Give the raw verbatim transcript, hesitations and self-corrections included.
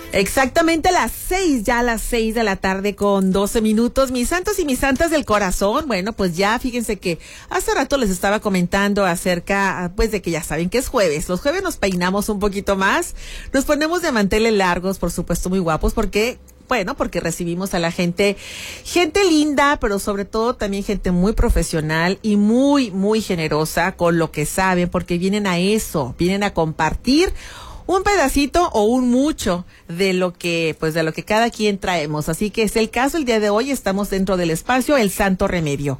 Exactamente a las seis, ya a las seis de la tarde con doce minutos. Mis santos y mis santas del corazón, bueno, pues ya fíjense que hace rato les estaba comentando acerca, pues de que ya saben que es jueves. Los jueves nos peinamos un poquito más, nos ponemos de manteles largos, por supuesto muy guapos, porque... Bueno, porque recibimos a la gente, gente linda, pero sobre todo también gente muy profesional y muy, muy generosa con lo que saben, porque vienen a eso, vienen a compartir un pedacito o un mucho de lo que, pues de lo que cada quien traemos. Así que es el caso el día de hoy, estamos dentro del espacio El Santo Remedio.